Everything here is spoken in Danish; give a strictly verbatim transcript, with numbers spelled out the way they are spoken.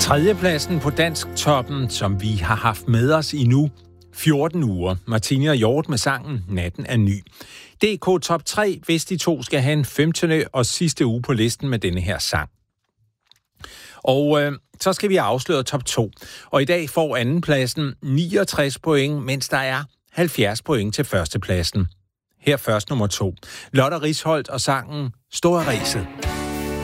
Tredjepladsen på Dansktoppen, som vi har haft med os i nu fjorten uger. Martine og Hjort med sangen Natten er ny. D K Top tre, hvis de to skal have en femtende og sidste uge på listen med denne her sang. Og øh, så skal vi afsløre top to. Og i dag får andenpladsen niogtres point, mens der er halvfjerds point til førstepladsen. Her først nummer to. Lotte Risholdt og sangen Store Ræset.